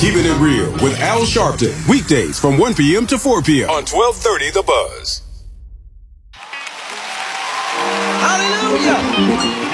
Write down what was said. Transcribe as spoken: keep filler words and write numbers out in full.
Keeping It Real with Al Sharpton. Weekdays from one p.m. to four p.m. on twelve thirty The Buzz. Hallelujah.